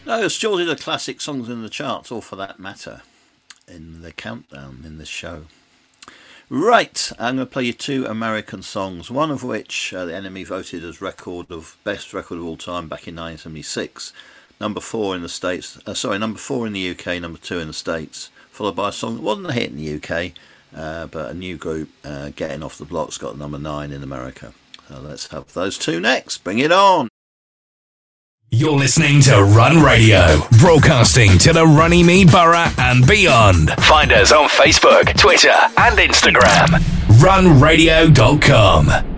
No, it's still the classic songs in the charts, or for that matter, in the countdown in this show. Right, I'm going to play you two American songs, one of which the Enemy voted as best record of all time back in 1976. Number 4 in the States, number 4 in the UK, number 2 in the States, followed by a song that wasn't a hit in the UK, but a new group, Getting Off the Blocks, got number 9 in America. So let's have those two next. Bring it on! You're listening to Run Radio, broadcasting to the Runnymede Borough and beyond. Find us on Facebook, Twitter and Instagram. runradio.com.